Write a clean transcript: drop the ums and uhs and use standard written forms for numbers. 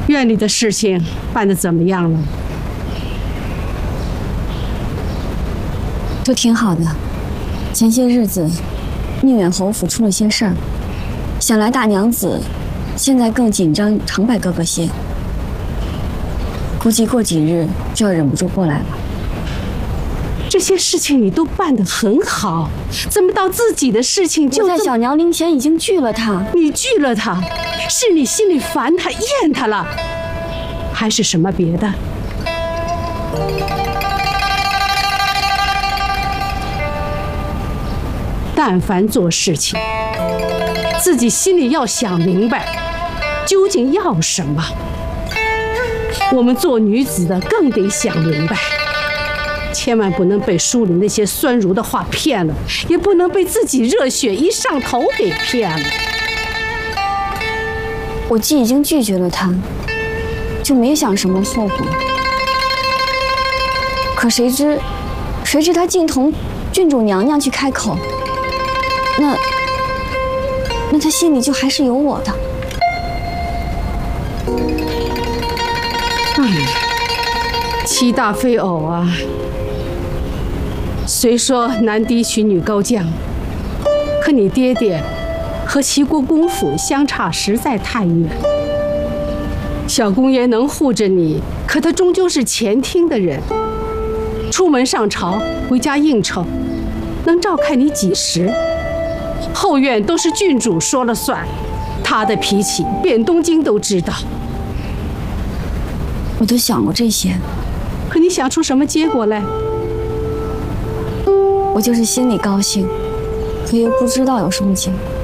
院里的事情办得怎么样了？ 都挺好的。前些日子，宁远侯府出了些事儿，想来大娘子现在更紧张长柏哥哥些，估计过几日就要忍不住过来了。 这些事情你都办得很好，怎么到自己的事情就我在小娘灵前已经拒了他。 你拒了他，是你心里烦他、厌他了，还是什么别的？但凡做事情，自己心里要想明白，究竟要什么。我们做女子的更得想明白，千万不能被书里那些酸儒的话骗了，也不能被自己热血一上头给骗了。 我既已经拒绝了他，就没想什么后果。可谁知他竟同郡主娘娘去开口，那他心里就还是有我的。 七大非偶啊！虽说男嫡娶女高将，可你爹爹和齐国公府相差实在太远。小公爷能护着你，可他终究是前厅的人，出门上朝，回家应酬，能照看你几时？后院都是郡主说了算，他的脾气遍东京都知道。 我都想过这些， 可你想出什么结果来？ 我就是心里高兴，可又不知道有什么结果。